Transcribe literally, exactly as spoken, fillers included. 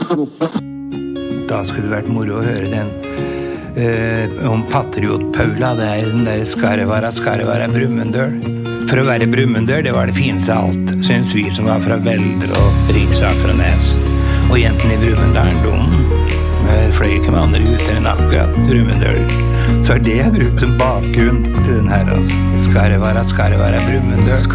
Da skulle det vært moro å høre den eh, om Patriot Paula, det er den der Skarvara, Skarvara, Brumunddøl. For å være Brumunddøl, det var det fineste av alt, synes vi som var fra Velder og Riksaker og Nes. Og jentene i Brumunddølen, de fløy ikke med andre ute enn akkurat Brumunddøl. Så er det jeg brukt som bakgrunn til den her, altså. Skarvara, Skarvara, Brumunddøl.